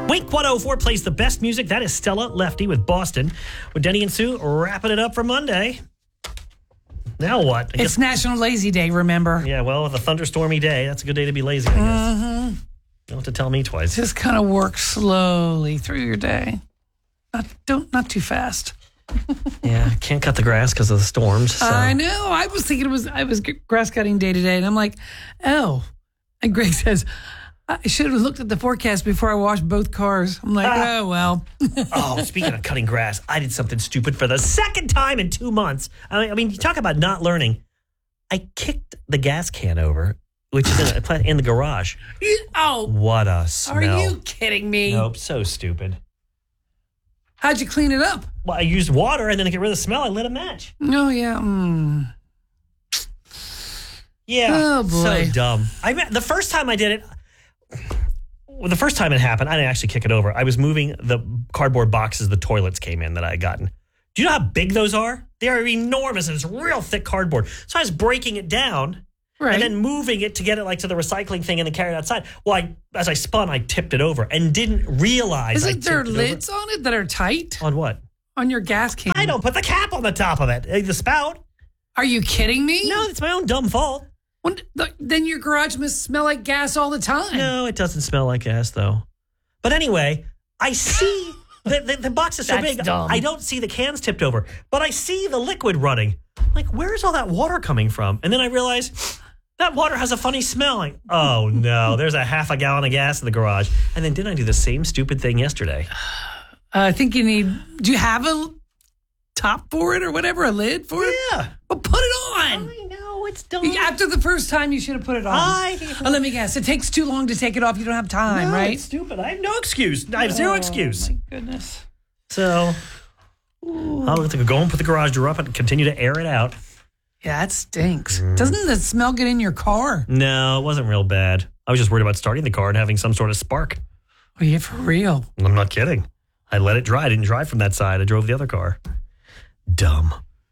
Wink 104 plays the best music. That is Stella Lefty with Boston. With Denny and Sue wrapping it up for Monday. Now what? It's National Lazy Day, remember? Yeah, well, with a thunderstormy day, that's a good day to be lazy, I guess. You don't have to tell me twice. Just kind of work slowly through your day. Not too fast. Yeah, can't cut the grass because of the storms. So. I know. I was thinking I was grass cutting day today, and I'm like, oh. And Greg says, I should have looked at the forecast before I washed both cars. I'm like, oh, well. Oh, speaking of cutting grass, I did something stupid for the second time in 2 months. I mean, you talk about not learning. I kicked the gas can over, which is in the garage. Oh. What a smell. Are you kidding me? Nope, so stupid. How'd you clean it up? Well, I used water, and then to get rid of the smell, I lit a match. Oh, yeah. Yeah. Oh, boy. So dumb. The first time I did it, the first time it happened, I didn't actually kick it over. I was moving the cardboard boxes the toilets came in that I had gotten. Do you know how big those are? They are enormous, and it's real thick cardboard. So I was breaking it down. Right. And then moving it to get it to the recycling thing and then carry it outside. Well, as I spun, I tipped it over and didn't realize. Isn't there lids on it that are tight? On what? On your gas can. I don't put the cap on the top of it. The spout. Are you kidding me? No, it's my own dumb fault. Then your garage must smell like gas all the time. No, it doesn't smell like gas, though. But anyway, I see the box is so big. Dumb. I don't see the cans tipped over, but I see the liquid running. Like, where's all that water coming from? And then I realize that water has a funny smell. Like, oh, no, there's a half a gallon of gas in the garage. And then didn't I do the same stupid thing yesterday? I think you do you have a top for it or whatever, a lid for it? Yeah. Well, put it on. I know, it's dumb. After the first time, you should have put it on. Let me guess. It takes too long to take it off. You don't have time, right? It's stupid. I have no excuse. I have zero excuse. My goodness. So I'll have to go and put the garage door up and continue to air it out. Yeah, that stinks. Doesn't the smell get in your car? No, it wasn't real bad. I was just worried about starting the car and having some sort of spark. Oh, yeah, for real? I'm not kidding. I let it dry. I didn't drive from that side. I drove the other car. Dumb.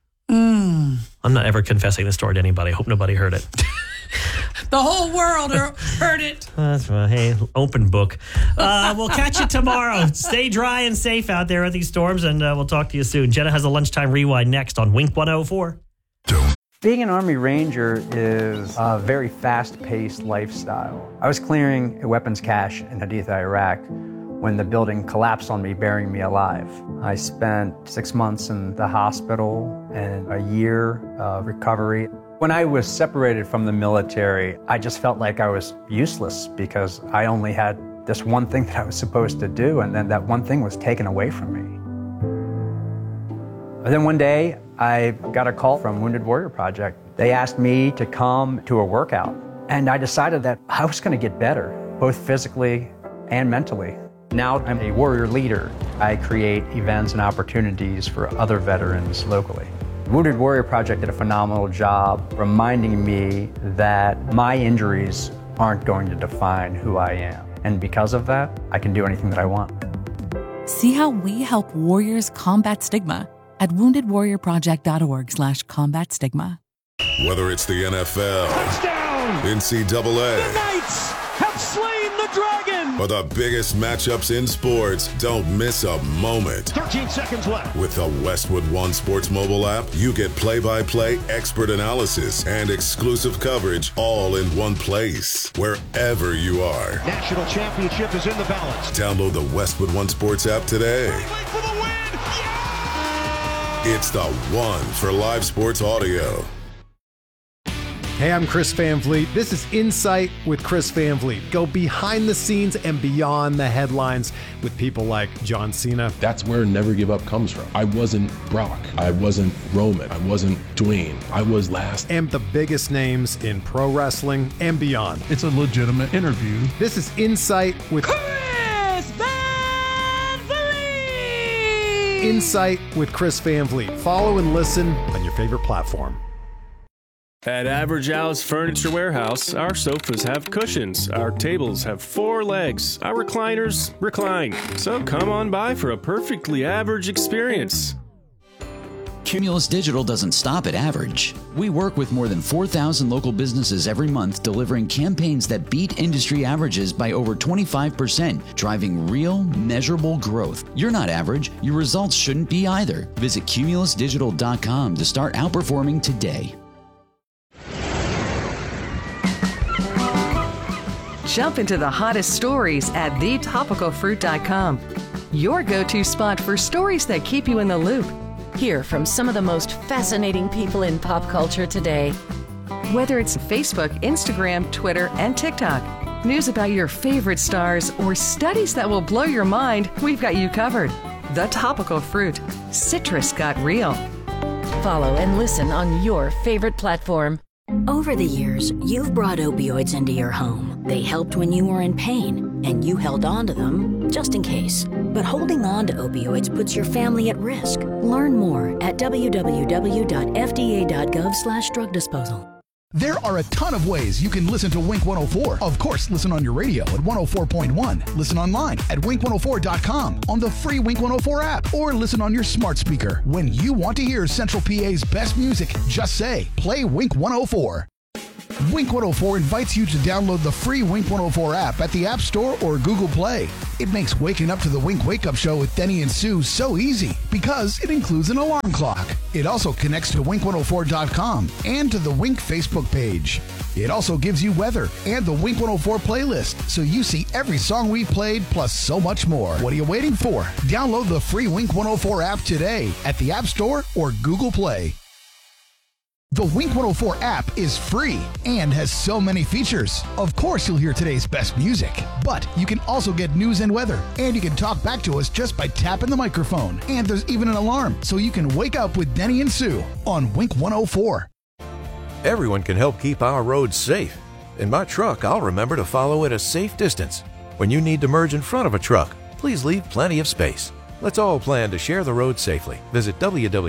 I'm not ever confessing this story to anybody. I hope nobody heard it. The whole world heard it. That's right. Hey, open book. We'll catch you tomorrow. Stay dry and safe out there at these storms, and we'll talk to you soon. Jenna has a lunchtime rewind next on Wink 104. Being an Army Ranger is a very fast-paced lifestyle. I was clearing a weapons cache in Haditha, Iraq, when the building collapsed on me, burying me alive. I spent 6 months in the hospital and a year of recovery. When I was separated from the military, I just felt like I was useless because I only had this one thing that I was supposed to do, and then that one thing was taken away from me. And then one day, I got a call from Wounded Warrior Project. They asked me to come to a workout, and I decided that I was going to get better, both physically and mentally. Now I'm a warrior leader. I create events and opportunities for other veterans locally. Wounded Warrior Project did a phenomenal job reminding me that my injuries aren't going to define who I am. And because of that, I can do anything that I want. See how we help warriors combat stigma at woundedwarriorproject.org/combat stigma. Whether it's the NFL, touchdown, NCAA, the Knights have slain the dragon, or the biggest matchups in sports, don't miss a moment. 13 seconds left. With the Westwood One Sports mobile app, you get play-by-play expert analysis and exclusive coverage all in one place, wherever you are. National championship is in the balance. Download the Westwood One Sports app today. For the win! It's the one for live sports audio. Hey, I'm Chris Van Vliet. This is Insight with Chris Van Vliet. Go behind the scenes and beyond the headlines with people like John Cena. That's where Never Give Up comes from. I wasn't Brock. I wasn't Roman. I wasn't Dwayne. I was last. And the biggest names in pro wrestling and beyond. It's a legitimate interview. This is Insight with Chris Van Vliet. Insight with Chris Van Vliet. Follow and listen on your favorite platform. At Average House Furniture Warehouse, our sofas have cushions, our tables have 4 legs, our recliners recline. So come on by for a perfectly average experience. Cumulus Digital doesn't stop at average. We work with more than 4,000 local businesses every month, delivering campaigns that beat industry averages by over 25%, driving real, measurable growth. You're not average. Your results shouldn't be either. Visit cumulusdigital.com to start outperforming today. Jump into the hottest stories at thetopicalfruit.com. Your go-to spot for stories that keep you in the loop. Hear from some of the most fascinating people in pop culture today. Whether it's Facebook, Instagram, Twitter, and TikTok, news about your favorite stars, or studies that will blow your mind, we've got you covered. The Topical Fruit. Citrus got real. Follow and listen on your favorite platform. Over the years, you've brought opioids into your home. They helped when you were in pain, and you held on to them just in case. But holding on to opioids puts your family at risk. Learn more at www.fda.gov/drug disposal. There are a ton of ways you can listen to Wink 104. Of course, listen on your radio at 104.1. Listen online at wink104.com, on the free Wink 104 app, or listen on your smart speaker. When you want to hear Central PA's best music, just say, play Wink 104. Wink 104 invites you to download the free Wink 104 app at the App Store or Google Play. It makes waking up to the Wink Wake Up Show with Denny and Sue so easy because it includes an alarm clock. It also connects to wink104.com and to the Wink Facebook page. It also gives you weather and the Wink 104 playlist, so you see every song we've played plus so much more. What are you waiting for? Download the free Wink 104 app today at the App Store or Google Play. The Wink 104 app is free and has so many features. Of course, you'll hear today's best music, but you can also get news and weather, and you can talk back to us just by tapping the microphone. And there's even an alarm, so you can wake up with Denny and Sue on Wink 104. Everyone can help keep our roads safe. In my truck, I'll remember to follow at a safe distance. When you need to merge in front of a truck, please leave plenty of space. Let's all plan to share the road safely. Visit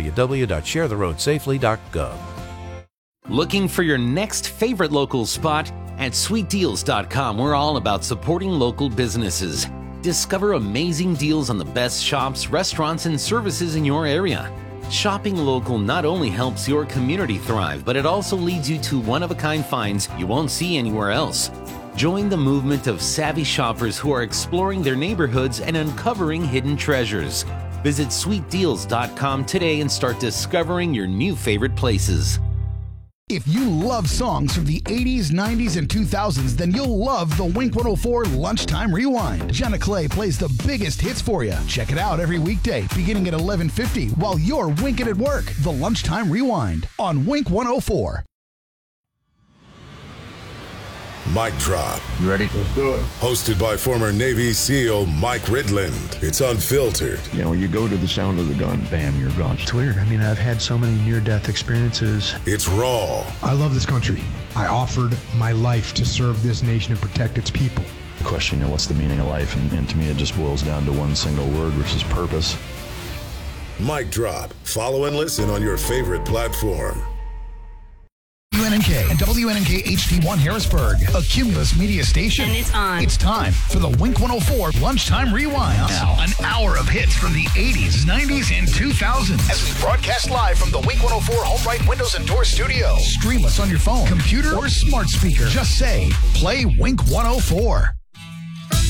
www.sharetheroadsafely.gov. Looking for your next favorite local spot? At sweetdeals.com, we're all about supporting local businesses. Discover amazing deals on the best shops, restaurants, and services in your area. Shopping local not only helps your community thrive, but it also leads you to one-of-a-kind finds you won't see anywhere else. Join the movement of savvy shoppers who are exploring their neighborhoods and uncovering hidden treasures. Visit sweetdeals.com today and start discovering your new favorite places. If you love songs from the 80s, 90s, and 2000s, then you'll love the Wink 104 Lunchtime Rewind. Jenna Clay plays the biggest hits for you. Check it out every weekday, beginning at 11:50, while you're winking at work. The Lunchtime Rewind on Wink 104. Mic Drop. You ready? Let's do it. Hosted by former Navy SEAL Mike Ridland. It's unfiltered. You know, you go to the sound of the gun, bam, you're gone. It's weird. I mean, I've had so many near-death experiences. It's raw. I love this country. I offered my life to serve this nation and protect its people. The question, what's the meaning of life? And to me, it just boils down to one single word, which is purpose. Mic Drop. Follow and listen on your favorite platform. WNNK and WNNK HD1 Harrisburg, a Cumulus media station. And it's on. It's time for the Wink 104 Lunchtime Rewind. Now, an hour of hits from the 80s, 90s, and 2000s. As we broadcast live from the Wink 104 HomeRight Windows and Door Studio. Stream us on your phone, computer, or smart speaker. Just say, play Wink 104.